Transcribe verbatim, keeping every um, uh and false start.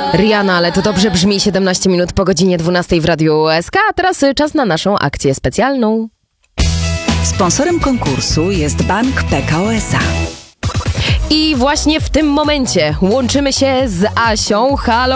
Rihanna, ale to dobrze brzmi. Siedemnaście minut po godzinie dwunastej w Radiu U S K, a teraz czas na naszą akcję specjalną. Sponsorem konkursu jest Bank P K O S A. I właśnie w tym momencie łączymy się z Asią. Halo